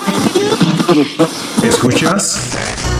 ¿Escuchas?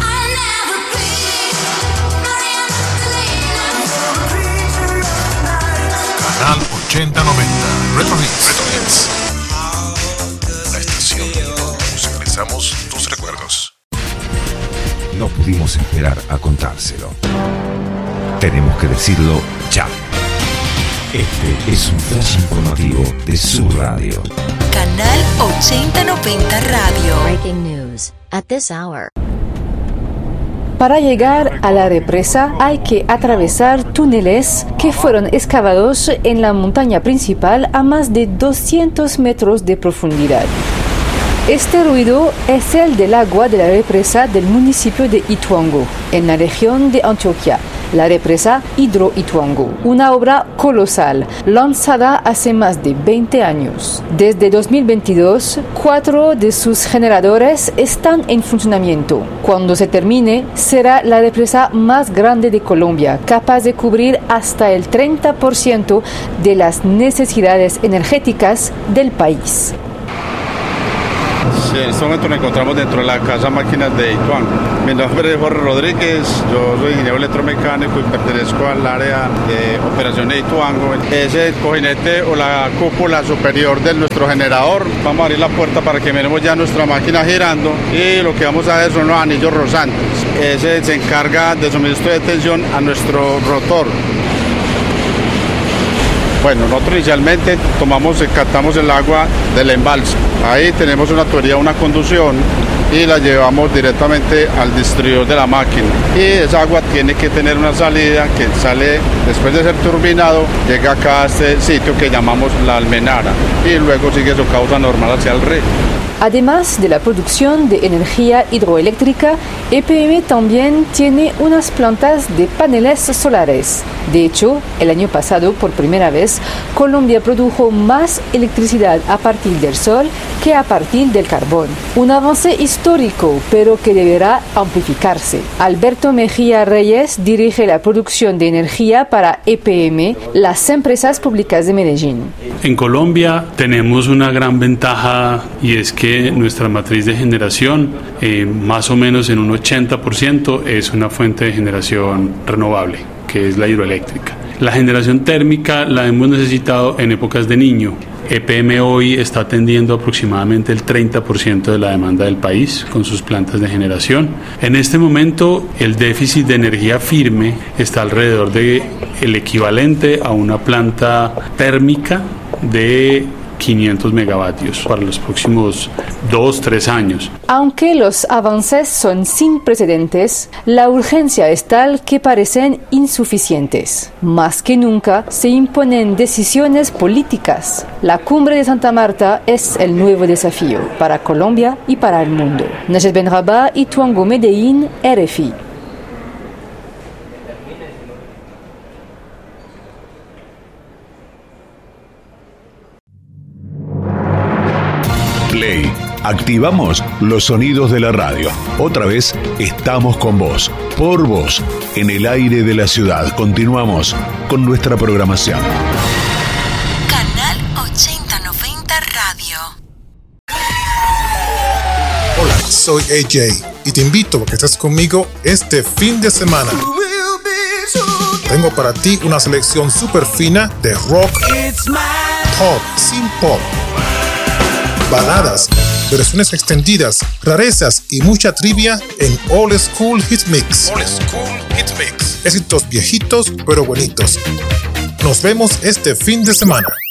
Canal 8090 Retro Hits. La estación donde musicalizamos tus recuerdos. No pudimos esperar a contárselo. Tenemos que decirlo ya. Este es un flash informativo de su radio. Canal 8090 Radio. Breaking news at this hour. Para llegar a la represa hay que atravesar túneles que fueron excavados en la montaña principal a más de 200 metros de profundidad. Este ruido es el del agua de la represa del municipio de Ituango, en la región de Antioquia, la represa Hidro Ituango, una obra colosal, lanzada hace más de 20 años. Desde 2022, 4 de sus generadores están en funcionamiento. Cuando se termine, será la represa más grande de Colombia, capaz de cubrir hasta el 30% de las necesidades energéticas del país. Sí, en este momento nos encontramos dentro de la casa máquinas de Ituango. Mi nombre es Jorge Rodríguez, yo soy ingeniero electromecánico y pertenezco al área de operaciones de Ituango. Es el cojinete o la cúpula superior de nuestro generador. Vamos a abrir la puerta para que miremos ya nuestra máquina girando y lo que vamos a ver son los anillos rosantes. Ese se encarga de suministro de tensión a nuestro rotor. Bueno, nosotros inicialmente captamos el agua del embalse. Ahí tenemos una tubería, una conducción y la llevamos directamente al distribuidor de la máquina. Y esa agua tiene que tener una salida que sale, después de ser turbinado, llega acá a este sitio que llamamos la almenara y luego sigue su causa normal hacia el río. Además de la producción de energía hidroeléctrica, EPM también tiene unas plantas de paneles solares. De hecho, el año pasado, por primera vez, Colombia produjo más electricidad a partir del sol que a partir del carbón. Un avance histórico, pero que deberá amplificarse. Alberto Mejía Reyes dirige la producción de energía para EPM, las empresas públicas de Medellín. En Colombia tenemos una gran ventaja y es que nuestra matriz de generación, más o menos en un 80%, es una fuente de generación renovable, que es la hidroeléctrica. La generación térmica la hemos necesitado en épocas de niño. EPM hoy está atendiendo aproximadamente el 30% de la demanda del país con sus plantas de generación. En este momento el déficit de energía firme está alrededor de el equivalente a una planta térmica de 500 megavatios para los próximos 2-3 años. Aunque los avances son sin precedentes, la urgencia es tal que parecen insuficientes. Más que nunca se imponen decisiones políticas. La cumbre de Santa Marta es el nuevo desafío para Colombia y para el mundo. Najet Benrabah, Ituango, Medellín, RFI. Play. Activamos los sonidos de la radio. Otra vez estamos con vos, por vos, en el aire de la ciudad. Continuamos con nuestra programación. Canal 8090 Radio. Hola, soy AJ y te invito a que estés conmigo este fin de semana. Tengo para ti una selección súper fina de rock, pop, sin pop, baladas, versiones extendidas, rarezas y mucha trivia en Old School Hit Mix. Old School Hit Mix. Éxitos viejitos pero bonitos. Nos vemos este fin de semana.